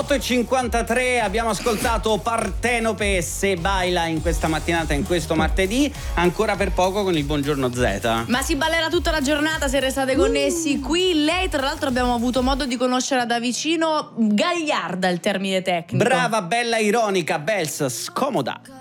8:53 abbiamo ascoltato Partenope e Se Baila in questa mattinata, in questo martedì, ancora per poco con il Buongiorno Z. Ma si ballerà tutta la giornata se restate connessi qui. Lei tra l'altro abbiamo avuto modo di conoscerla da vicino, gagliarda il termine tecnico. Brava, bella, ironica, Bells, scomoda.